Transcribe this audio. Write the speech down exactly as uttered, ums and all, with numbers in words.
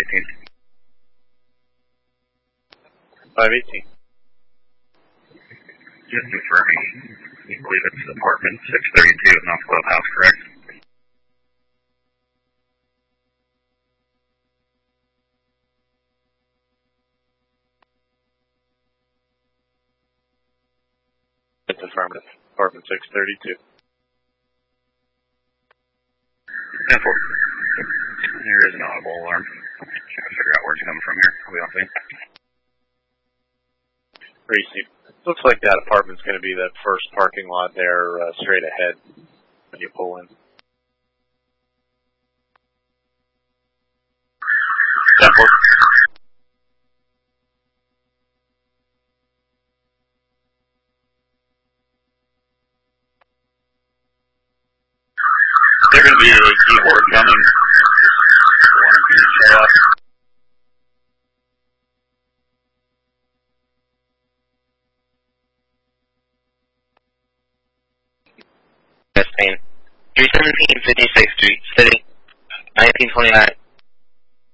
eighteen. five eighteen. Just confirming. I believe it's apartment six thirty-two at North Clubhouse, correct? It's affirmative. Apartment six thirty-two. ten four. There is an audible alarm. Trying to figure out where it's coming from here. I'll be on scene. Receive. Looks like that apartment's going to be that first parking lot there, uh, straight ahead when you pull in. Temple. They're going to be a keyboard coming. Show up. Spain. three seventeen fifty-sixth Street, City, nineteen twenty-nine.